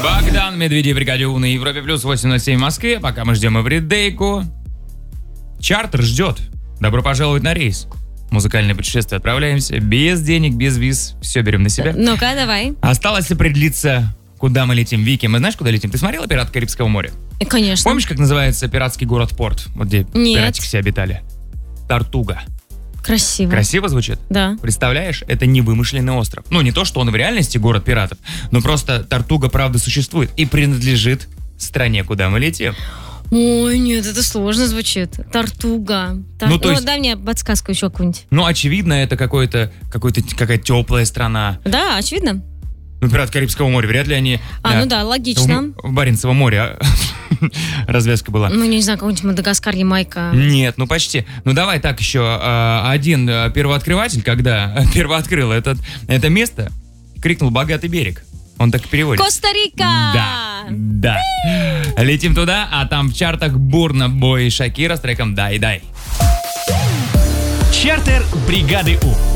Богдан Медведев, Бригадиу на Европе плюс 807 в Москве. Пока мы ждем эвридейку. Чартер ждет. Добро пожаловать на рейс. Музыкальное путешествие. Отправляемся. Без денег, без виз. Все берем на себя. Ну-ка, давай. Осталось определиться, куда мы летим. Вики, мы знаешь, куда летим? Ты смотрела «Пираты Карибского моря»? Конечно. Помнишь, как называется пиратский город-порт? Вот где Нет. пиратики все обитали? Тартуга. Красиво. Красиво звучит? Да. Представляешь, это не вымышленный остров. Ну, не то, что он в реальности город пиратов, но просто Тартуга правда существует и принадлежит стране, куда мы летим. Ой, нет, это сложно звучит. Тартуга. Ну, то есть- дай мне подсказку еще какую-нибудь. Ну, очевидно, это какая-то теплая страна. Да, очевидно. Ну, пираты Карибского моря, вряд ли они... Ну да, логично. В Баренцевом море развязка была. Ну, не знаю, какой-нибудь Мадагаскар, Ямайка. Нет, ну почти. Ну давай так еще. Один первооткрыватель, когда первооткрыл это место, крикнул «Богатый берег». Он так и переводит. Коста-Рика! Да. Летим туда, а там в чартах бурно бой Шакира с треком «Дай-дай». Чартер бригады У.